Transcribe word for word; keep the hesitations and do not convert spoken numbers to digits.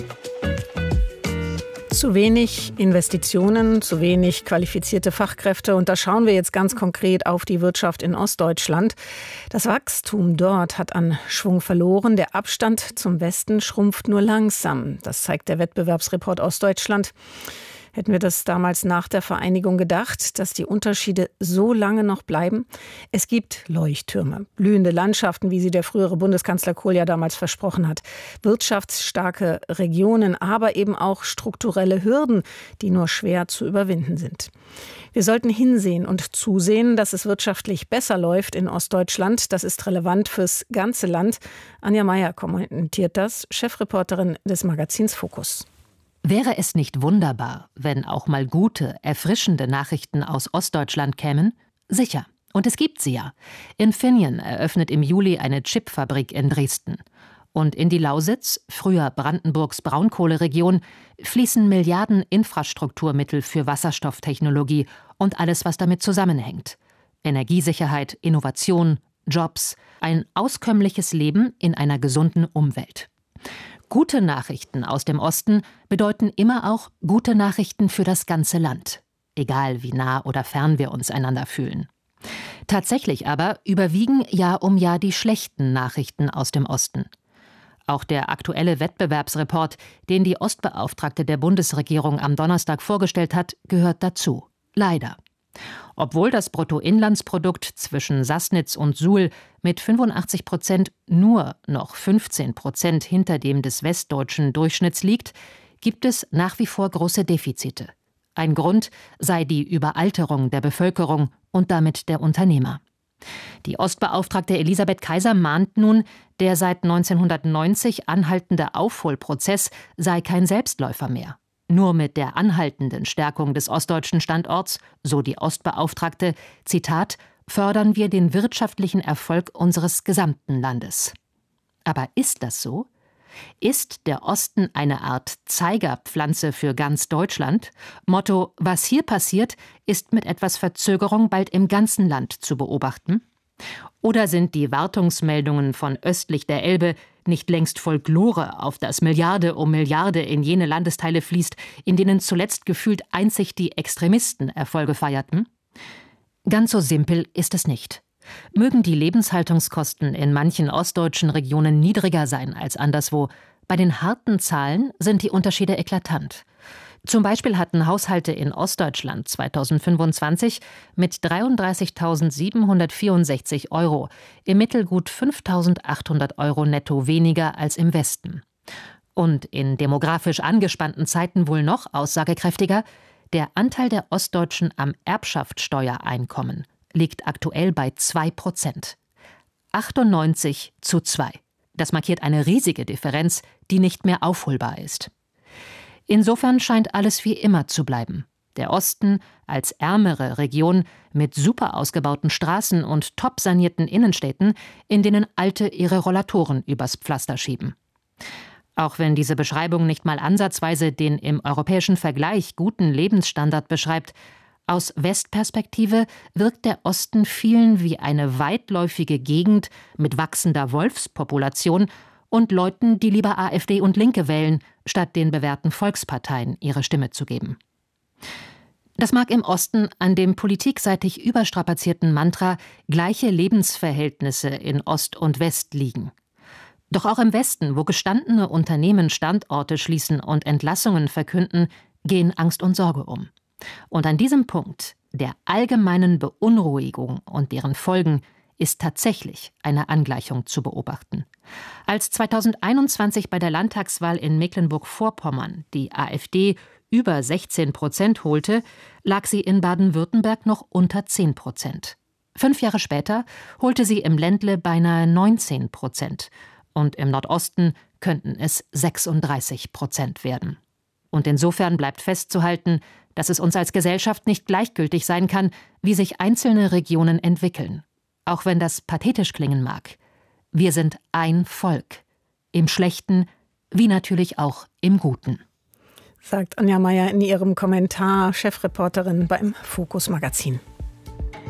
Zu wenig Investitionen, zu wenig qualifizierte Fachkräfte. Und da schauen wir jetzt ganz konkret auf die Wirtschaft in Ostdeutschland. Das Wachstum dort hat an Schwung verloren. Der Abstand zum Westen schrumpft nur langsam. Das zeigt der Wettbewerbsreport Ostdeutschland. Hätten wir das damals nach der Vereinigung gedacht, dass die Unterschiede so lange noch bleiben? Es gibt Leuchttürme, blühende Landschaften, wie sie der frühere Bundeskanzler Kohl ja damals versprochen hat, wirtschaftsstarke Regionen, aber eben auch strukturelle Hürden, die nur schwer zu überwinden sind. Wir sollten hinsehen und zusehen, dass es wirtschaftlich besser läuft in Ostdeutschland. Das ist relevant fürs ganze Land. Anja Meier kommentiert das, Chefreporterin des Magazins Fokus. Wäre es nicht wunderbar, wenn auch mal gute, erfrischende Nachrichten aus Ostdeutschland kämen? Sicher. Und es gibt sie ja. Infineon eröffnet im Juli eine Chipfabrik in Dresden. Und in die Lausitz, früher Brandenburgs Braunkohleregion, fließen Milliarden Infrastrukturmittel für Wasserstofftechnologie und alles, was damit zusammenhängt. Energiesicherheit, Innovation, Jobs, ein auskömmliches Leben in einer gesunden Umwelt. Gute Nachrichten aus dem Osten bedeuten immer auch gute Nachrichten für das ganze Land. Egal wie nah oder fern wir uns einander fühlen. Tatsächlich aber überwiegen Jahr um Jahr die schlechten Nachrichten aus dem Osten. Auch der aktuelle Wettbewerbsreport, den die Ostbeauftragte der Bundesregierung am Donnerstag vorgestellt hat, gehört dazu. Leider. Obwohl das Bruttoinlandsprodukt zwischen Sassnitz und Suhl mit fünfundachtzig Prozent nur noch fünfzehn Prozent hinter dem des westdeutschen Durchschnitts liegt, gibt es nach wie vor große Defizite. Ein Grund sei die Überalterung der Bevölkerung und damit der Unternehmer. Die Ostbeauftragte Elisabeth Kaiser mahnt nun, der seit neunzehnhundertneunzig anhaltende Aufholprozess sei kein Selbstläufer mehr. Nur mit der anhaltenden Stärkung des ostdeutschen Standorts, so die Ostbeauftragte, Zitat, fördern wir den wirtschaftlichen Erfolg unseres gesamten Landes. Aber ist das so? Ist der Osten eine Art Zeigerpflanze für ganz Deutschland? Motto, was hier passiert, ist mit etwas Verzögerung bald im ganzen Land zu beobachten? Oder sind die Wartungsmeldungen von östlich der Elbe nicht längst Folklore, auf das Milliarde um Milliarde in jene Landesteile fließt, in denen zuletzt gefühlt einzig die Extremisten Erfolge feierten? Ganz so simpel ist es nicht. Mögen die Lebenshaltungskosten in manchen ostdeutschen Regionen niedriger sein als anderswo, bei den harten Zahlen sind die Unterschiede eklatant. Zum Beispiel hatten Haushalte in Ostdeutschland zweitausendfünfundzwanzig mit dreiunddreißigtausendsiebenhundertvierundsechzig Euro im Mittel gut fünftausendachthundert Euro netto weniger als im Westen. Und in demografisch angespannten Zeiten wohl noch aussagekräftiger, der Anteil der Ostdeutschen am Erbschaftssteuereinkommen liegt aktuell bei zwei Prozent. achtundneunzig zu zwei. Das markiert eine riesige Differenz, die nicht mehr aufholbar ist. Insofern scheint alles wie immer zu bleiben. Der Osten als ärmere Region mit super ausgebauten Straßen und top sanierten Innenstädten, in denen Alte ihre Rollatoren übers Pflaster schieben. Auch wenn diese Beschreibung nicht mal ansatzweise den im europäischen Vergleich guten Lebensstandard beschreibt, aus Westperspektive wirkt der Osten vielen wie eine weitläufige Gegend mit wachsender Wolfspopulation und Leuten, die lieber AfD und Linke wählen, statt den bewährten Volksparteien ihre Stimme zu geben. Das mag im Osten an dem politikseitig überstrapazierten Mantra gleiche Lebensverhältnisse in Ost und West liegen. Doch auch im Westen, wo gestandene Unternehmen Standorte schließen und Entlassungen verkünden, gehen Angst und Sorge um. Und an diesem Punkt, der allgemeinen Beunruhigung und deren Folgen, ist tatsächlich eine Angleichung zu beobachten. Als zweitausendeinundzwanzig bei der Landtagswahl in Mecklenburg-Vorpommern die AfD über sechzehn Prozent holte, lag sie in Baden-Württemberg noch unter zehn Prozent. Fünf Jahre später holte sie im Ländle beinahe neunzehn Prozent. Und im Nordosten könnten es sechsunddreißig Prozent werden. Und insofern bleibt festzuhalten, dass es uns als Gesellschaft nicht gleichgültig sein kann, wie sich einzelne Regionen entwickeln. Auch wenn das pathetisch klingen mag. Wir sind ein Volk. Im Schlechten wie natürlich auch im Guten. Sagt Anja Meier in ihrem Kommentar, Chefreporterin beim Fokus Magazin.